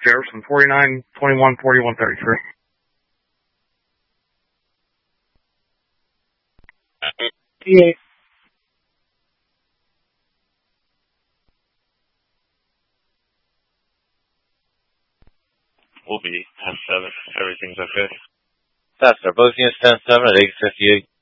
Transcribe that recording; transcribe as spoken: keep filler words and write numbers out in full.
Jefferson, forty-nine, twenty-one, forty-one, thirty-three. T eight. We'll be ten seven. Everything's okay. Faster. Both units ten seven at eight fifty-eight.